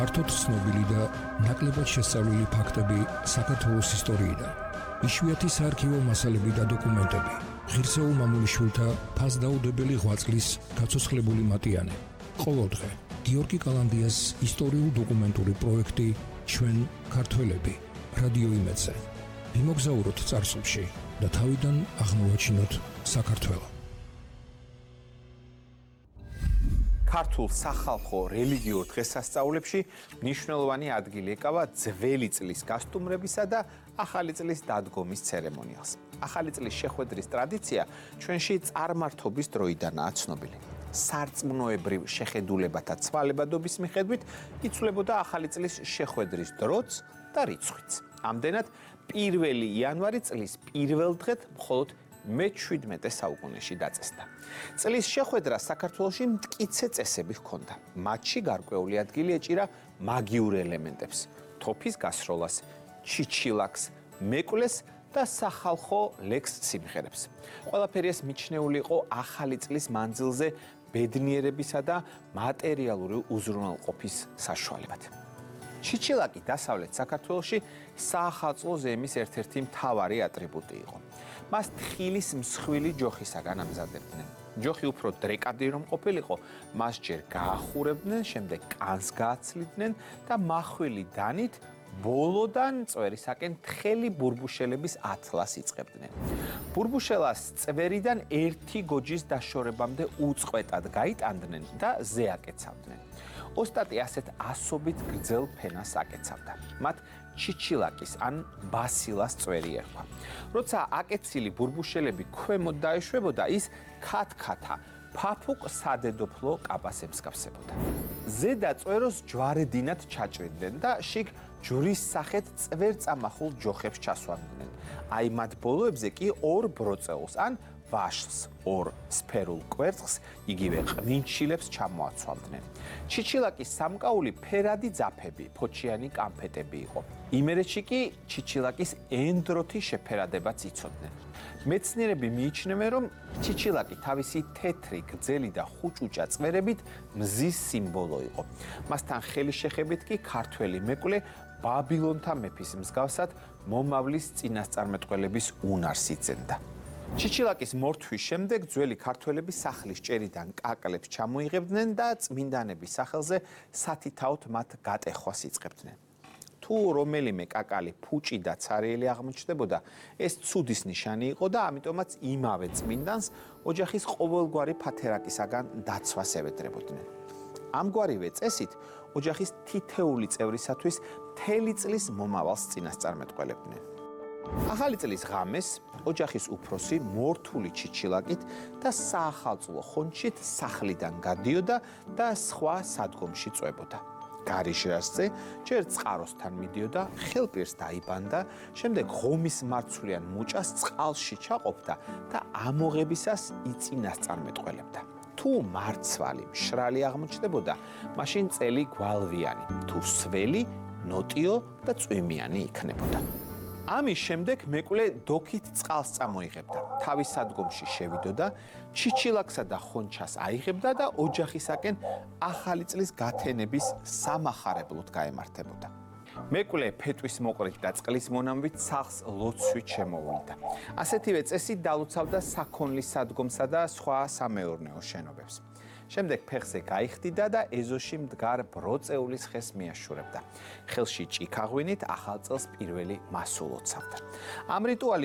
Ართოდ ცნობილი და ნაკლებად შესწავლილი ფაქტები საქართველოს ისტორიიდან. იშვიათი საარქივო მასალები და დოკუმენტები. ღირსეულ მამულიშვილთა ფასდაუდებელი ღვაწლის გაცოცხლებული მატიანე. ყოველდღე გიორგი კალანდიას ისტორიულ-დოკუმენტური პროექტი ჩვენ ქართველები რადიო იმედზე. ვიმოგზაუროთ წარსულში და თავიდან აღმოვაჩინოთ საქართველო. ქართულ სახალხო რელიგიურ დღესასწაულებში მნიშვნელოვანი ადგილი ეკავა ძველი წლის გასტუმრებისა და ახალი წლის დადგომის ცერემონიალს. ახალი წლის შეხვედრის ტრადიცია ჩვენში წარმართობის დროიდანაა ცნობილი. სარწმუნოებრივ შეხედულებათა ცვალებადობის მიხედვით იცვლებოდა ახალი წლის შეხვედრის დროც და რიცხვიც. ამდენად 1 იანვარი წლის პირველ დღედ მხოლოდ მე-17 საუკუნეში დაწესდა. წლის შეხვედრა საქართველოში მტკიცე წესები ჰქონდა. მათში გარკვეული ადგილი ეჭირა მაგიურ ელემენტებს, თოფის გასროლას, ჩიჩილაკს, მეკვლეს და სახალხო ლექს სიმღერებს. ყველაფერი ეს მიჩნეული იყო ახალი წლის მანძილზე ბედნიერებისა და მატერიალური უზრუნველყოფის საშუალებად. ჩიჩილაკი დასავლეთ საქართველოში საახალწლო ზემის ერთ-ერთი მთავარი ატრიბუტი იყო. მას თხილის მსხვილი ჯოხისაგან ამზადებდნენ. ჯოხი უფრო დრეკადი რომ ყოფილიყო, მას ჯერ გაახურებდნენ, შემდეგ კანს გააცლიდნენ და მახვილი დანით ბოლოდან წვერისაკენ თხელი ბურბუშელების ათლას იწყებდნენ. ბურბუშელას წვერიდან ერთი გოჯის დაშორებამდე უწყვეტად გაიტანდნენ და ზე აკეცავდნენ. ოსტატი ასეთ ასობით გრძელ ფენას აკეცავდა. მათ ჩიჩილაკის ან ბასილას წვერი ერქვა. როცა აკეცილი ბურბუშელები ქვემოთ დაეშვებოდა, ის ქათქათა ფაფუკ სადედოფლო კაბას ემსგავსებოდა. ზედა წვეროს ჯვარედინად ჩაჭრიდნენ და შიგ ჯვრის სახეთ წვერწამახულ ჯოხებს ჩასვამდნენ. აი მათ ბოლოებზე კი ორ ბროწეულს ან ვაშლს, ორ სფერულ კვერცხს, იგივე ყვინჩილებს ჩამოაცვამდნენ. ჩიჩილაკის სამკაული ფერადი ძაფები, ფოჩიანი კამფეტები იყო. იმერეთში კი ჩიჩილაკის ენდროთი შეფერადებაც იცოდნენ. მეცნიერები მიიჩნევენ, რომ ჩიჩილაკი თავისი თეთრი, გრძელი და ხუჭუჭა წვერებით მზის სიმბოლო იყო. მასთან ხელი შეხებით კი ქართველი მეკვლე ბაბილონთა მეფის მსგავსად მომავლის წინასწარმეტყველების უნარს იძენდა. ჩიჩილაკის მორთვის შემდეგ ძველი ქართველები სახლის ჭერიდან კაკლებს ჩამოიღებდნენ და წმინდანების სახელზე სათითაოდ მათ გატეხვას იწყებდნენ. თუ რომელიმე კაკალი ფუჭი და ცარიელი აღმოჩნდებოდა, ეს ცუდის ნიშანი იყო და ამიტომაც იმავე წმინდანს ოჯახის ყოველგვარი ფათერაკისაგან დაცვას ევედრებოდნენ. ამგვარივე წესით ოჯახის თითეული წევრისათვის მთელი წლის მომავალს წინასწარმეტყველებდნენ. ახალი წლის ღამეს ოჯახის უფროსი მორთული ჩიჩილაკით და საახალწლო ხონჩით სახლიდან გადიოდა და სხვა სადგომში წვებოდა. გარიჟრასზე ჯერ წყაროსთან მიდიოდა, ხელპირს დაიბანდა, შემდეგ ღომის მარცვლიან მუჭას წყალში ჩაყოფდა და ამოღებისას იწინასწარმეტყველებდა. თუ მარცვალი მშრალი აღმოჩნდებოდა, მაშინ წელი გვალვიანი, თუ სველი, ნოტიო და წვიმიანი იქნებოდა. ამის შემდეგ მეკვლე დოქით წყალს წამოიღებდა, თავის სადგომში შევიდოდა, ჩიჩილაკსა და ხონჩას აიღებდა და ოჯახისაკენ ახალი წლის გათენების სამახარებლოდ გაემართებოდა. მეკვლე ფეტვის მოყრით და წყლის მონამვით სახლს ლოცვით შემოუვიდა. ასეთივე წესით დალოცავდა საქონლის სადგომსა და სხვა სამეურნეო შენობებს. შემდეგ ფეხზე გაიხდიდა და ეზოში მდგარ ბროწეულის ხეს მიაშურებდა. ხელში ჭიქაღვინით ახალ წელს პირველი მასულოცავდა. ამ რიტუალის